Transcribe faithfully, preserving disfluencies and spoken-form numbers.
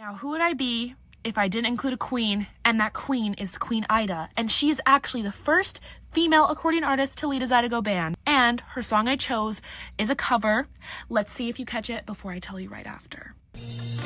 Now, who would I be if I didn't include a queen? And that queen is Queen Ida. And she is actually the first female accordion artist to lead a Zydeco band. And her song I chose is a cover. Let's see if you catch it before I tell you right after.